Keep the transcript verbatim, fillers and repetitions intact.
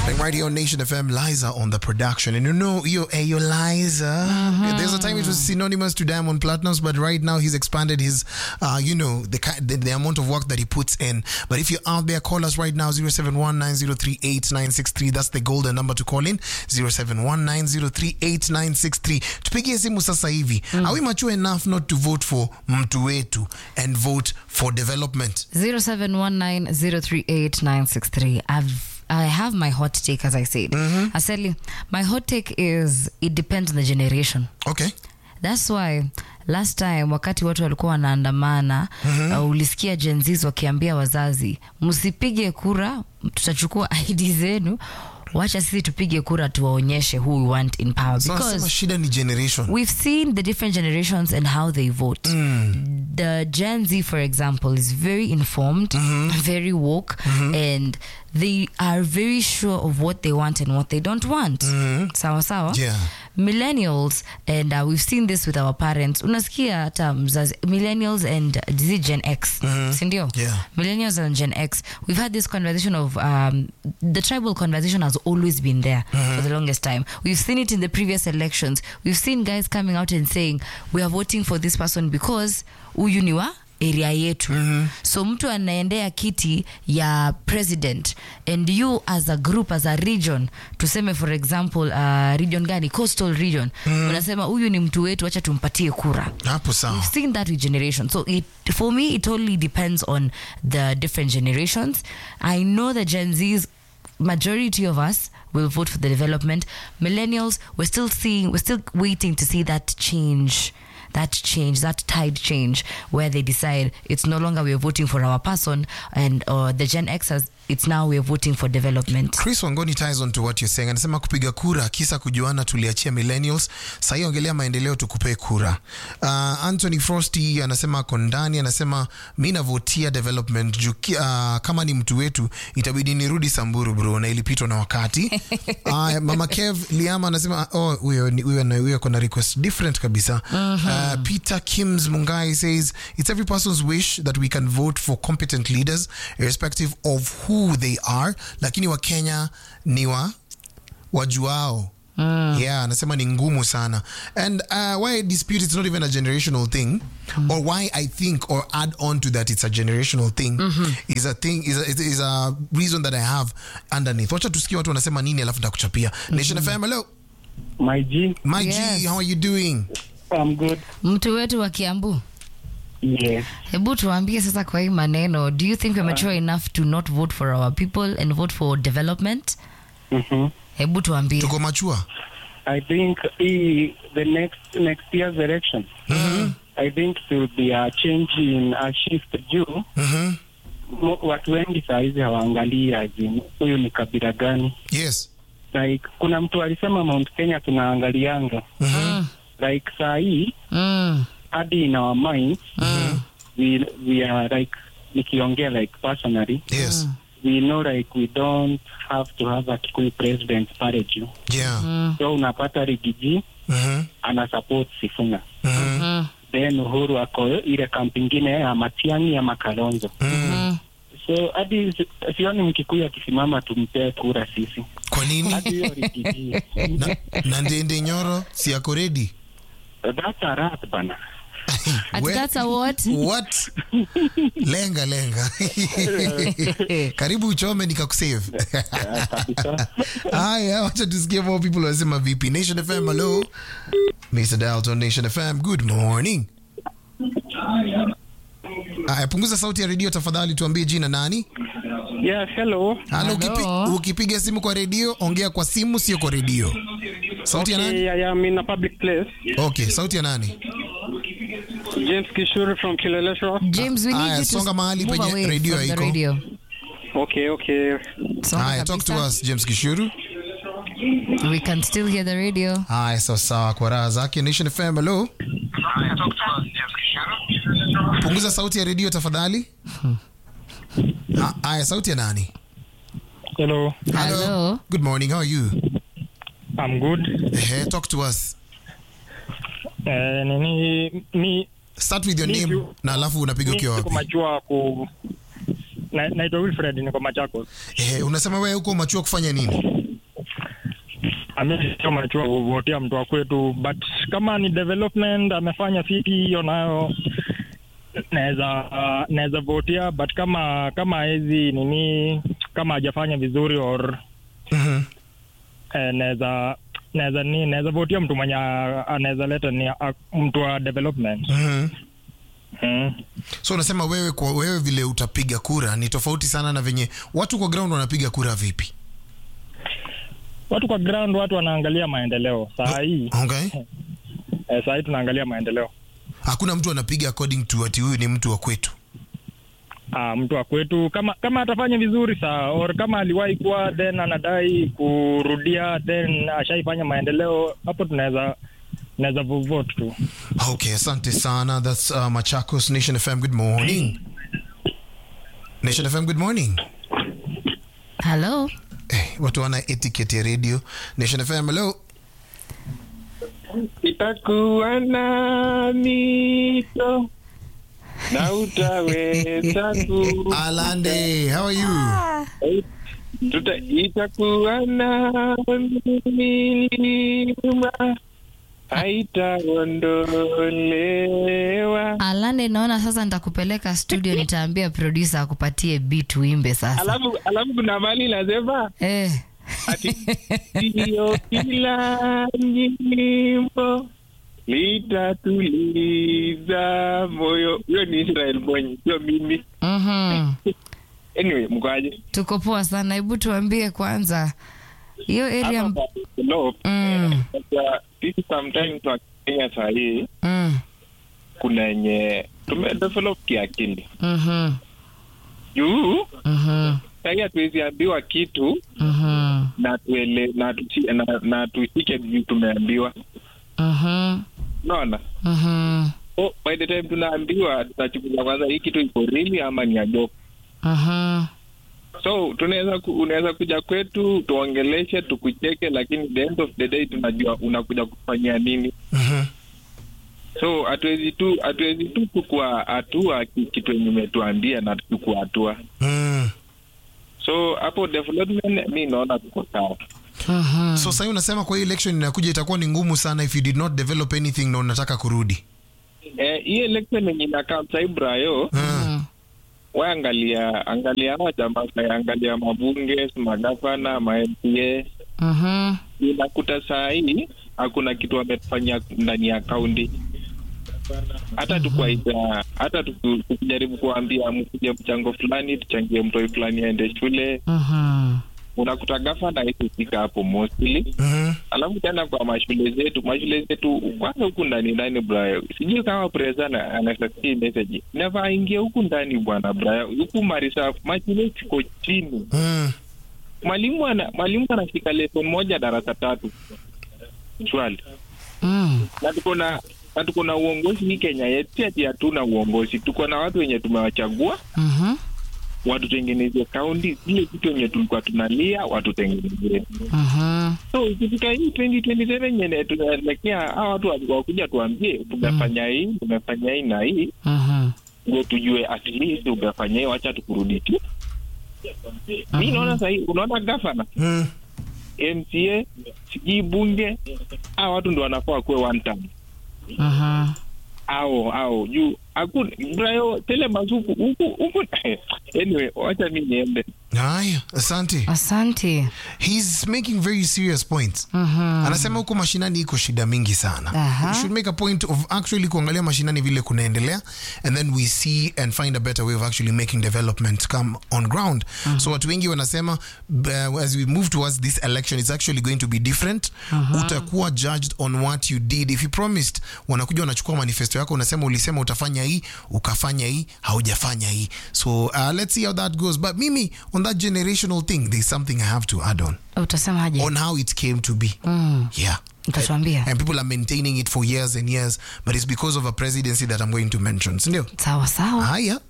Like right here on Nation F M, Liza on the production. And you know, yo, hey, yo, Liza. Mm-hmm. There's a time it was synonymous to Diamond Platnumz, but right now he's expanded his, uh, you know, the, the the amount of work that he puts in. But if you're out there, call us right now, zero seven one nine zero three eight nine six three. That's the golden number to call in, zero seven one nine zero three eight nine six three. Tupigie simu sasa hivi. Are we mature enough not to vote for mtu wetu and vote for development? zero seven one nine zero three eight nine six three. I've I have my hot take, as I said. Mm-hmm. Aseli, my hot take is it depends on the generation. Okay. That's why last time wakati watu walikuwa wanaandamana, mm-hmm. uh, ulisikia Gen Zs wakiambia wazazi, msipige kura, tutachukua I D zenu. Wacha sisi tupige kura tuwaonyeshe who we want in power. So because shida ni generation. We've seen the different generations and how they vote. Mm. The Gen Z, for example, is very informed, mm-hmm. very woke, mm-hmm. and they are very sure of what they want and what they don't want. Mm-hmm. Sawa sawa? Yeah. Millennials, and uh, we've seen this with our parents. Unasikia hata mzazi, millennials and uh, Gen X. Mm-hmm. Sindio? Yeah. Millennials and Gen X. We've had this conversation of um, the tribal conversation has always been there mm-hmm. for the longest time. We've seen it in the previous elections. We've seen guys coming out and saying we are voting for this person because huyu ni wa area yetu. Mm-hmm. So mtu anaendea kiti ya president and you as a group, as a region, tuseme for example uh, region gani, coastal region, mm-hmm. unasema huyu ni mtu wetu, acha tumpatie kura. Hapo sawa. We've seen that with generation. So it, for me it totally depends on the different generations. I know the Gen Zs, majority of us will vote for the development. Millennials, we're still seeing, we're still waiting to see that change. That change, that tide change, where they decide it's no longer we're voting for our person, and uh, the Gen Xers, it's now we're voting for development. Chris Wangoni ties on to what you're saying. Anasema kupiga kura kisa kujuana tuliachia millennials, sahi ongelea maendeleo tukupe kura. Uh, Anthony Frosty anasema kondani, anasema mina votia development juu uh, kama ni mtu wetu itabidi nirudi Samburu bro na ilipitwa na wakati. uh, Mama Kev Liama anasema oh huyo huyo na huyo kuna request different kabisa. Mm-hmm. uh, Peter Kims Mungai says it's every person's wish that we can vote for competent leaders irrespective of who who they are, lakini wa Kenya ni wa wajuao. Mm. Yeah, anasema ni ngumu sana. And uh, why I dispute it's not even a generational thing, mm. or why I think or add on to that it's a generational thing, mm-hmm. is a thing is a, is a reason that I have underneath. Wacha tusikie watu wanasema nini alafu nitakuchapia. Mm-hmm. Nation F M, hello. My G. My yes. G, how are you doing? I'm good. Mtu wetu wa Kiambu. Yes. Hebu tuambie sasa kwa hii maneno, do you think we're mature enough to not vote for our people and vote for development? Mhm. Hebu tuambie. Tuko mature? I think uh, the next next year's election, mm-hmm. I think there will be a change in a shift juu. Mhm. Watu wengi saa hizi hawaangalii azini huyu ni kabila gani. Yes. Like kuna mtu alisema Mount Kenya tunaangalianga. Mhm. Like saa hii mm. hadi in our minds, mm. we we are like nikiongea like personally, yes, we know like we don't have to have a Kikuyu president pale juu. Yeah. Mm. So unapata Rigiji mm-hmm. ana support Sifuna. Mm-hmm. Then Uhuru ako ile kampi ingine ya Matiang'i ya Makalonzo. Mm-hmm. So hadi sioni Mkikuyu akisimama tumpe kura sisi. Kwa nini? Hadi hiyo Rigiji. na, na Ndende Nyoro si yako ready? That's a rat bana. That's a what? What? Lenga lenga. Karibu uchome nikakusave. Haya, wacha tusikie more people wasema vipi. Nation F M, hello. Mister Dalton, Nation F M, good morning. Aya, punguza sauti ya radio tafadhali, tuambie jina nani? Yes, hello. Hello, ukipi, ukipiga simu kwa radio, ongea kwa simu sio kwa radio. Sauti okay, ya nani? I am in a public place. Okay, sauti ya nani? James Kishuru from Kileleshwa. James, we need Aya, you to songa mahali move penye away radio from the iko. radio. Okay, okay. Aya, talk to us, James Kishuru. We can still hear the radio. Aya, so sawa kwa raha zake. Nation F M, hello. Aya, talk to us, James Kishuru. Punguza sauti ya radio tafadhali. Hmm. Aya, sauti ya nani? Hello. Hello. Hello. Good morning, how are you? I'm good. Hey, talk to us. Eh, nini mi Start with your name you, na alafu unapiga ukiwa wapi? Niko majua ku na naitwa Wilfred, niko Machakos. Eh, unasema wewe uko machua kufanya nini? ameshamachua kuvotia mtu wa kwetu, but kama ni development amefanya city hiyo nayo naweza uh, naweza votia, but kama kama hizi nini kama hajafanya vizuri or Mhm. eh, naweza naweza ni naweza votia mtu mwenye anaweza leta ni uh, mtu wa development. Mhm. Mm. So unasema wewe kwa wewe vile utapiga kura ni tofauti sana na venye watu kwa ground wanapiga kura vipi? Watu kwa ground watu wanaangalia maendeleo. Saa hii Okay. eh, saa hii tunaangalia maendeleo. Hakuna mtu anapiga according to ati huyu ni mtu wa kwetu. Ah, mtu wa kwetu kama kama atafanya vizuri saa or kama aliwahi kuwa then anadai kurudia then ashaifanya maendeleo, hapo tunaweza naweza vote tu. Okay, asante sana. That's uh, Machakos Nation F M. Good morning. Nation F M, good morning. Hello. Eh, watu wana etiquette ya radio. Nation F M, hello. Itakuwa na mito na utaweza ku Alande, how are you? tuta itakuwa na milima haitaondolewa. Alande, naona sasa nitakupeleka studio, nitaambia producer akupatie beat uimbe sasa. Alafu alafu kuna mali lazima Eh. ati sio kila nyimbo litatuliza moyo. Hiyo ni Israel Bonyi, sio mimi. Mhm. Anyway, mkwaje? Tuko poa sana. Hebu tuambie kwanza hiyo area. Hapa kwa develop, Mm. sasa sisi sometimes wa Kenya saa hii Mm. kuna yenye tumedevelop kiakili Mhm. juu Mhm. saa hii hatuwezi ambiwa kitu Mhm. na tuele na tusi- na, na tushike juu tumeambiwa, Mhm. unaona. Mhm. Oh, by the time tunaambiwa tutachukua kwanza hii kitu iko really ama ni a joke. Mhm. So tunaweza ku, unaweza kuja kwetu tuongeleshe tukucheke, lakini the end of the day tunajua unakuja kufanyia nini. Mhm. So hatuwezi tu hatuwezi tu chukua hatua ki- kitu yenye umetuambia na tuchukua hatua. Mm. So hapo development mi naona tuko sawa. Mhm. So sasa unasema kwa hii election inakuja itakuwa ni ngumu sana if you did not develop anything na unataka kurudi. Eh, hii election yenye inakaa sasa Brayo, Mm. wewe angalia angalia hawa jamaa, angalia mabunge, magavana, ma M P A. Mhm. Unakuta saa hii hakuna kitu wametufanyia ndani ya kaunti. Hata tukwaita hata tuku- tukijaribu kuambia mkuje mchango fulani tuchangie mtoi fulani aende shule, Mhm. unakuta gavana haitufika hapo mostly. Mhm. Alafu tena kwa mashule zetu mashule zetu kwanza huku ndani ndani bra, sijui kama president anasikia message never aingie huku ndani bwana bra, huku marisa mashule ziko chini. Mm. Mwalimu ana mwalimu anafika lesson moja darasa tatu swali, Mm. na tuko na na tuko na uongozi hii Kenya yetu, ati hatuna uongozi. Tuko na watu wenye tumewachagua Mhm. watutengeneze kaunti, zile vitu wenye tulikuwa tunalia watutengeneze. Mhm. So ikifika hii twenty twenty-seven yenye tunaelekea, hawa watu wakuja tuambie tumefanya hii tumefanya hii na hii, Mhm. ndio tujue at least umefanya hii, wacha tukurudi tu. Mimi naona sasa hii unaona gavana, Mm. M C A, sijui bunge, hawa watu ndio wanafaa kuwe one time. Mhm. Ao ao juu hakuna Brayo tele mazuku huku huku. Anyway, wacha mimi niende. Haya, asante. Asante. He's making very serious points. Mhm. Anasema huko mashinani iko shida mingi sana. Aha. We should make a point of actually kuangalia mashinani vile kunaendelea, and then we see and find a better way of actually making development come on ground. So watu wengi wanasema uh, as we move towards this election it's actually going to be different. Utakuwa judged on what you did. If you promised, wanakuja wanachukua manifesto yako, unasema ulisema utafanya hii, ukafanya hii, haujafanya hii. So uh, let's see how that goes. But mimi on that generational thing there's something I have to add on Utasemaje? on how it came to be. Mm. Yeah. Utatuambia. And people are maintaining it for years and years, but it's because of a presidency that I'm going to mention. Sindio? Sawa sawa. Haya.